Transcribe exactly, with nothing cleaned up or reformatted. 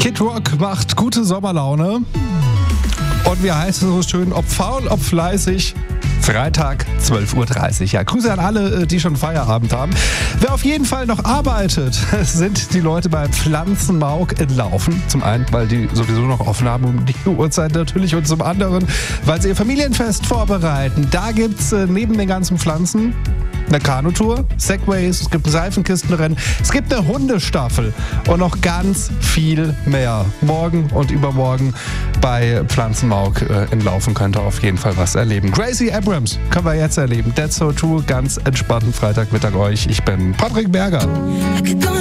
Kid Rock macht gute Sommerlaune. Und wie heißt es so schön, ob faul, ob fleißig. Freitag, zwölf Uhr dreißig. Ja, Grüße an alle, die schon Feierabend haben. Wer auf jeden Fall noch arbeitet, sind die Leute bei Pflanzenmauk in Laufen. Zum einen, weil die sowieso noch offen haben um die Uhrzeit natürlich, und zum anderen, weil sie ihr Familienfest vorbereiten. Da gibt's äh, neben den ganzen Pflanzen eine Kanutour, Segways, es gibt ein Seifenkistenrennen, es gibt eine Hundestaffel und noch ganz viel mehr. Morgen und übermorgen bei Pflanzenmauk äh, in Laufen könnt ihr auf jeden Fall was erleben. Gracie Abrams können wir jetzt erleben. That's so true. Ganz entspannten Freitagmittag euch. Ich bin Patrick Berger.